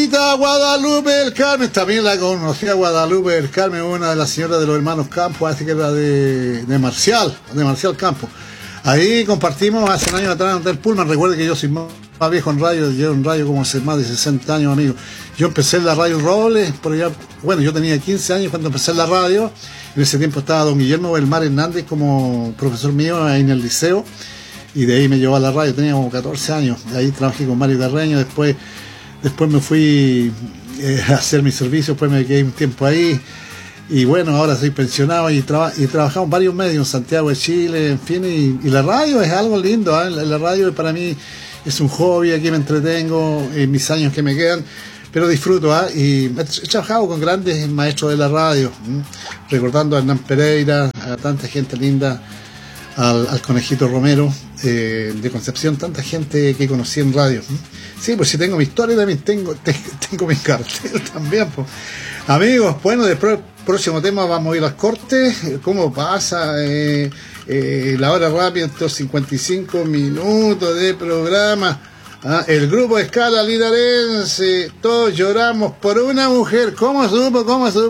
Señorita Guadalupe del Carmen, también la conocía Guadalupe del Carmen, una de las señoras de los hermanos Campos, así que era de Marcial Campos. Ahí compartimos hace un año atrás en Hotel Pullman. Recuerde que yo soy más viejo en radio, llevo en radio como hace más de 60 años, amigo. Yo empecé en la radio Robles, por allá, bueno, yo tenía 15 años cuando empecé en la radio. En ese tiempo estaba don Guillermo Belmar Hernández como profesor mío ahí en el liceo, y de ahí me llevó a la radio, tenía como 14 años. De ahí trabajé con Mario Carreño, después me fui a hacer mi servicio, después me quedé un tiempo ahí. Y bueno, ahora soy pensionado y trabajamos en varios medios, en Santiago de Chile, en fin, y la radio es algo lindo, ¿eh? La radio para mí es un hobby, aquí me entretengo en mis años que me quedan, pero disfruto, ¿eh? Y he trabajado con grandes maestros de la radio, ¿eh? Recordando a Hernán Pereira, a tanta gente linda, al Conejito Romero, de Concepción, tanta gente que conocí en radio, ¿eh? Sí, pues si tengo mi historia, también tengo mi cartel también, pues. Amigos, bueno, después próximo tema vamos a ir a las cortes. ¿Cómo pasa? La hora rápida, estos 55 minutos de programa. El grupo Escala Linarense, todos lloramos por una mujer. ¿Cómo supo?